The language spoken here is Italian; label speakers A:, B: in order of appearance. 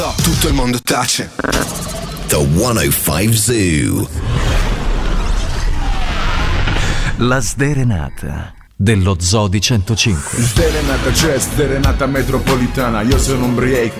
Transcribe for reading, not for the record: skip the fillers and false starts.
A: Tutto il mondo tace.
B: The 105 Zoo.
C: La sderenata dello Zoo di 105.
D: Sderenata c'è, sderenata metropolitana. Io sono un break,